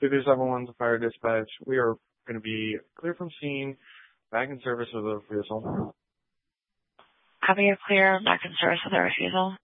237 to Fire Dispatch. We are going to be clear from scene, back in service with a refusal. Copy, you're clear, back in service with a refusal.